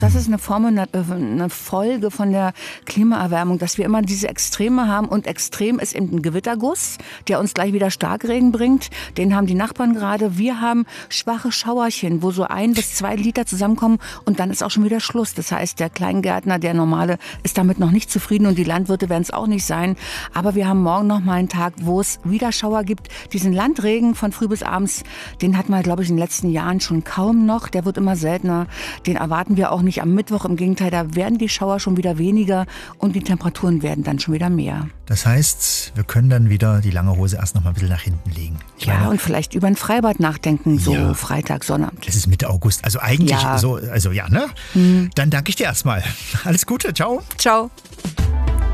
Das ist eine Folge von der Klimaerwärmung, dass wir immer diese Extreme haben. Und extrem ist eben ein Gewitterguss, der uns gleich wieder Starkregen bringt. Den haben die Nachbarn gerade. Wir haben schwache Schauerchen, wo so 1 bis 2 Liter zusammenkommen und dann ist auch schon wieder Schluss. Das heißt, der Kleingärtner, der Normale, ist damit noch nicht zufrieden und die Landwirte werden es auch nicht sein. Aber wir haben morgen noch mal einen Tag, wo es wieder Schauer gibt. Diesen Landregen von früh bis abends, den hatten wir, glaube ich, in den letzten Jahren schon kaum noch. Der wird immer seltener. Den erwarten wir auch nicht am Mittwoch. Im Gegenteil, da werden die Schauer schon wieder weniger und die Temperaturen werden dann schon wieder mehr. Das heißt, wir können dann wieder die lange Hose erst noch mal ein bisschen nach hinten legen. Ja, und vielleicht über ein Freibad nachdenken, so ja. Freitag, Sonnabend. Es ist Mitte August, also eigentlich ja. so, also ja, ne? Dann danke ich dir erstmal. Alles Gute, ciao. Ciao.